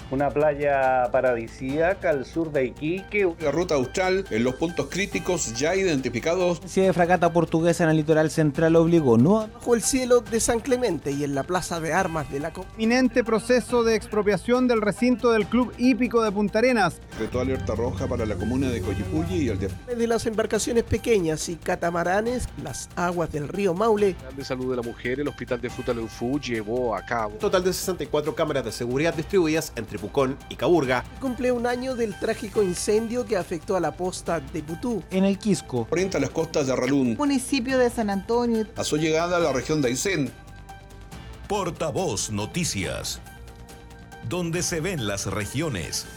Una playa paradisíaca al sur de Iquique. La ruta austral en los puntos críticos ya identificados. La de fragata portuguesa en el litoral central obligó no bajo el cielo de San Clemente y en la plaza de armas de la inminente proceso de expropiación del recinto del Club Hípico de Punta Arenas. Decretó alerta roja para la comuna de Coyipulli y el de las embarcaciones pequeñas y catamaranes, las aguas del río Maule. De Salud de la Mujer, el Hospital de Futaleufú llevó a cabo un total de 64 cámaras de seguridad distribuidas entre Pucón y Caburga. Cumple un año del trágico incendio que afectó a la posta de Putú. En el Quisco. Orienta las costas de Arralún. Municipio de San Antonio. A su llegada a la región de Aysén. Portavoz Noticias. Donde se ven las regiones.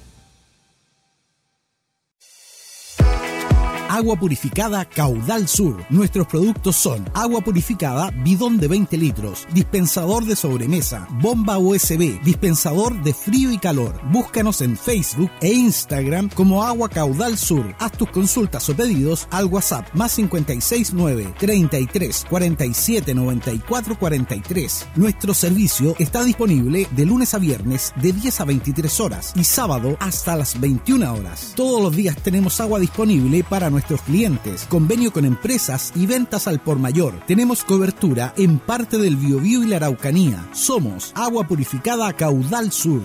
Agua purificada Caudal Sur. Nuestros productos son agua purificada bidón de 20 litros, dispensador de sobremesa, bomba USB, dispensador de frío y calor. Búscanos en Facebook e Instagram como Agua Caudal Sur. Haz tus consultas o pedidos al WhatsApp +569 33 47 94 43. Nuestro servicio está disponible de lunes a viernes de 10 a 23 horas y sábado hasta las 21 horas. Todos los días tenemos agua disponible para nuestros clientes, convenio con empresas y ventas al por mayor. Tenemos cobertura en parte del Biobío y la Araucanía. Somos Agua Purificada Caudal Sur.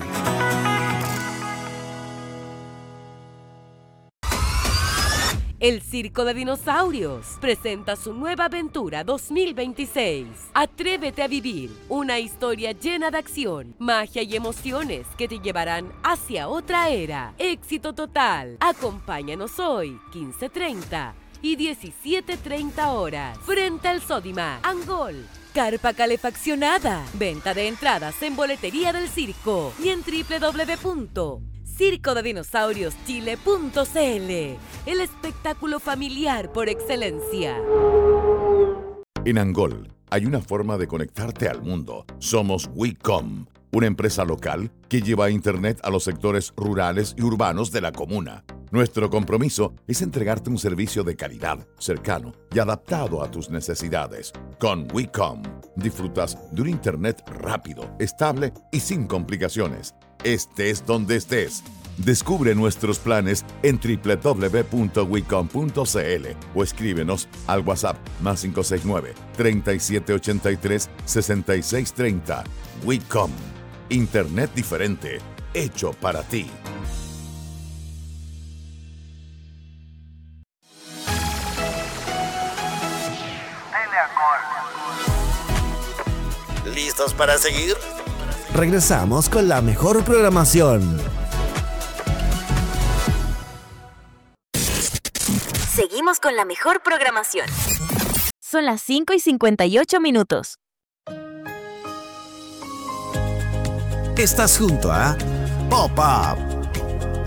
El Circo de Dinosaurios presenta su nueva aventura 2026. Atrévete a vivir una historia llena de acción, magia y emociones que te llevarán hacia otra era. Éxito total. Acompáñanos hoy, 15:30 y 17:30 horas, frente al Sodima, Angol. Carpa calefaccionada. Venta de entradas en boletería del circo y en www.circodedinosaurioschile.cl. El espectáculo familiar por excelencia. En Angol hay una forma de conectarte al mundo. Somos WeCom, una empresa local que lleva internet a los sectores rurales y urbanos de la comuna. Nuestro compromiso es entregarte un servicio de calidad, cercano y adaptado a tus necesidades. Con WeCom disfrutas de un internet rápido, estable y sin complicaciones. Estés donde estés. Descubre nuestros planes en www.wecom.cl o escríbenos al WhatsApp +569 3783 6630. WeCom. Internet diferente, hecho para ti. ¿Listos para seguir? Regresamos con la mejor programación. Seguimos con la mejor programación. Son las 5:58. Estás junto a Pop Up.